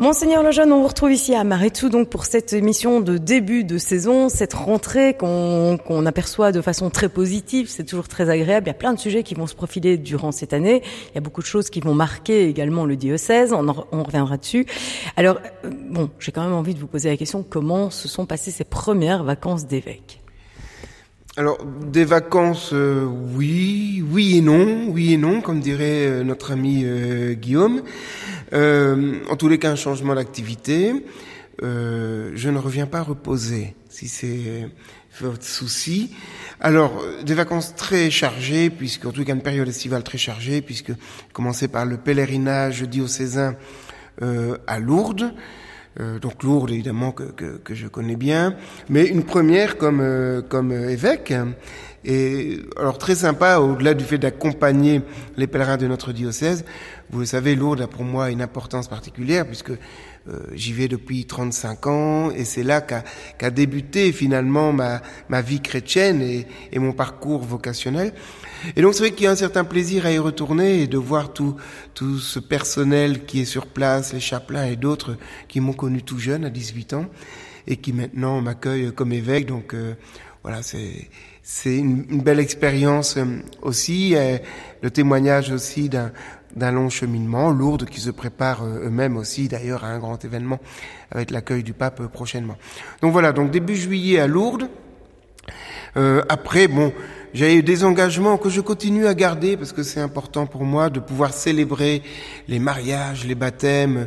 Monseigneur Lejeune, on vous retrouve ici à Maretou donc pour cette émission de début de saison, cette rentrée qu'on aperçoit de façon très positive, c'est toujours très agréable. Il y a plein de sujets qui vont se profiler durant cette année. Il y a beaucoup de choses qui vont marquer également le diocèse, on reviendra dessus. Alors, j'ai quand même envie de vous poser la question, comment se sont passées ces premières vacances d'évêque ? Alors, des vacances, oui et non, comme dirait notre ami Guillaume. En tous les cas, un changement d'activité. Je ne reviens pas reposer, si c'est votre souci. Alors, des vacances très chargées, en tout cas une période estivale très chargée, puisque commencer par le pèlerinage diocésain à Lourdes. Donc Lourdes, évidemment, que je connais bien, mais une première comme évêque. Et alors très sympa, au-delà du fait d'accompagner les pèlerins de notre diocèse. Vous le savez, Lourdes a pour moi une importance particulière, puisque j'y vais depuis 35 ans, et c'est là qu'a débuté finalement ma vie chrétienne et mon parcours vocationnel. Et donc c'est vrai qu'il y a un certain plaisir à y retourner et de voir tout ce personnel qui est sur place, les chapelains et d'autres qui m'ont connu tout jeune, à 18 ans, et qui maintenant m'accueillent comme évêque. Donc voilà, c'est une belle expérience aussi, le témoignage aussi d'un long cheminement. Lourdes qui se prépare eux-mêmes aussi d'ailleurs à un grand événement avec l'accueil du pape prochainement. Donc voilà, donc début juillet à Lourdes. Après, j'ai eu des engagements que je continue à garder parce que c'est important pour moi de pouvoir célébrer les mariages, les baptêmes,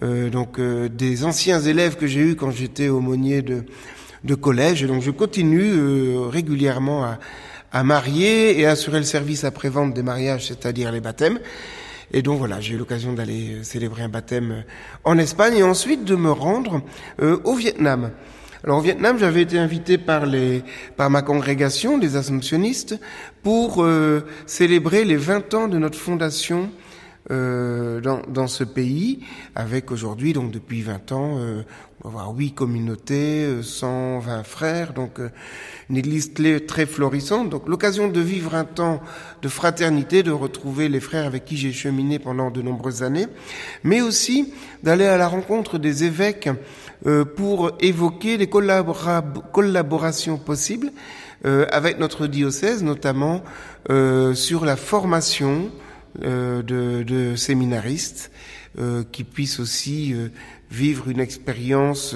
des anciens élèves que j'ai eus quand j'étais aumônier de collège. Et donc je continue régulièrement à marier et à assurer le service après-vente des mariages, c'est-à-dire les baptêmes. Et donc voilà, j'ai eu l'occasion d'aller célébrer un baptême en Espagne et ensuite de me rendre au Vietnam. Alors au Vietnam, j'avais été invité par ma congrégation des Assomptionnistes pour célébrer les 20 ans de notre fondation dans ce pays, avec aujourd'hui, donc depuis 20 ans, on va avoir 8 communautés, 120 frères, donc une église très florissante. Donc l'occasion de vivre un temps de fraternité, de retrouver les frères avec qui j'ai cheminé pendant de nombreuses années, mais aussi d'aller à la rencontre des évêques pour évoquer les collaborations possibles avec notre diocèse, notamment sur la formation de séminaristes qui puissent aussi vivre une expérience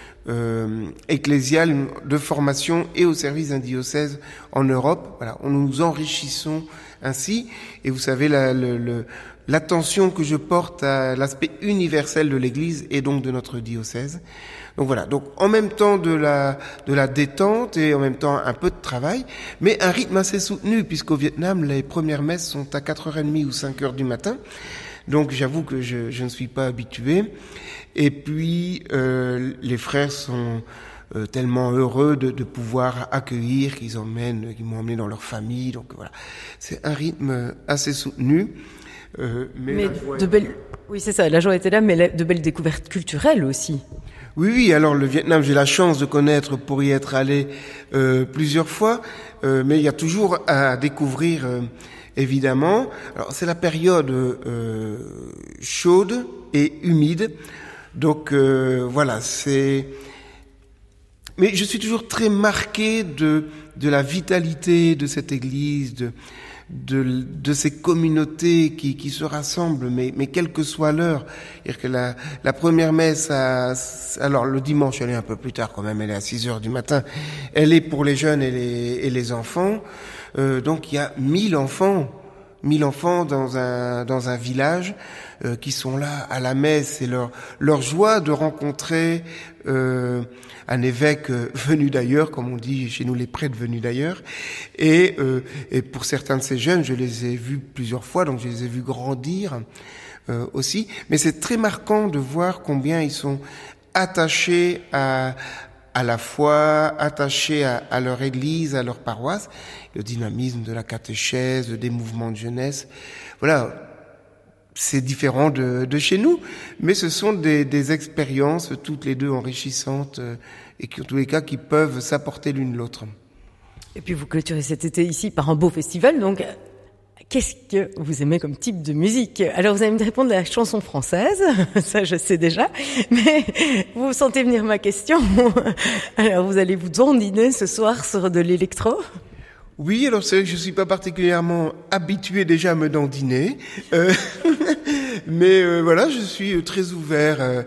ecclésiale de formation et au service d'un diocèse en Europe. Voilà, nous enrichissons ainsi. Et vous savez, l'attention que je porte à l'aspect universel de l'Église et donc de notre diocèse. Donc voilà, donc en même temps de la détente et en même temps un peu de travail, mais un rythme assez soutenu, puisqu'au Vietnam, les premières messes sont à 4h30 ou 5h du matin. Donc j'avoue que je ne suis pas habitué. Et puis les frères sont tellement heureux de pouvoir accueillir, qu'ils m'ont emmené dans leur famille. Donc voilà, c'est un rythme assez soutenu. Oui, c'est ça, la joie était là, mais de belles découvertes culturelles aussi. Oui, alors le Vietnam, j'ai la chance de connaître pour y être allé plusieurs fois, mais il y a toujours à découvrir, évidemment. Alors c'est la période chaude et humide, donc voilà, mais je suis toujours très marqué de la vitalité de cette église, de ces communautés qui se rassemblent, mais quelle que soit l'heure. C'est-à-dire que la première messe, alors le dimanche, elle est un peu plus tard quand même, elle est à 6h du matin, elle est pour les jeunes et les enfants. Donc il y a 1000 enfants dans un village qui sont là à la messe, et leur joie de rencontrer un évêque venu d'ailleurs, comme on dit chez nous, les prêtres venus d'ailleurs, et pour certains de ces jeunes, je les ai vus plusieurs fois, donc je les ai vus grandir aussi, mais c'est très marquant de voir combien ils sont attachés à la foi, attachés à leur église, à leur paroisse, le dynamisme de la catéchèse, des mouvements de jeunesse. Voilà, c'est différent de chez nous, mais ce sont des expériences toutes les deux enrichissantes et qui, en tous les cas, qui peuvent s'apporter l'une l'autre. Et puis vous clôturez cet été ici par un beau festival, donc Qu'est-ce que vous aimez comme type de musique? Alors vous allez me répondre la chanson française, ça je sais déjà, mais vous sentez venir ma question. Alors vous allez vous dandiner ce soir sur de l'électro? Oui, alors c'est vrai que je suis pas particulièrement habitué déjà à me dandiner, mais voilà, je suis très ouvert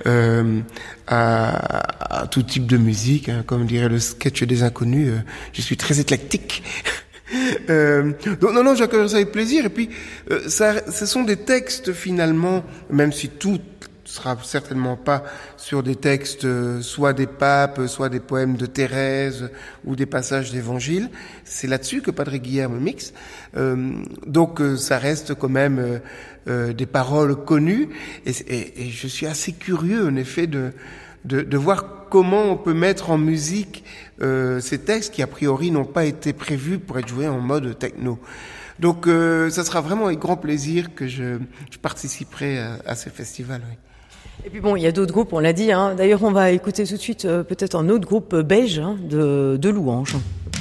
à tout type de musique, hein, comme dirait le sketch des Inconnus. Je suis très éclectique. Donc non, j'accueille ça avec plaisir. Et puis, ce sont des textes finalement, même si tout sera certainement pas sur des textes, soit des papes, soit des poèmes de Thérèse ou des passages d'évangile. C'est là-dessus que Padre Guilherme mixe. Donc ça reste quand même des paroles connues. Et je suis assez curieux, en effet, de voir comment on peut mettre en musique ces textes qui a priori n'ont pas été prévus pour être joués en mode techno. Donc ça sera vraiment avec grand plaisir que je participerai à ce festival. Oui. Et puis bon, il y a d'autres groupes, on l'a dit. Hein. D'ailleurs, on va écouter tout de suite peut-être un autre groupe belge de louanges.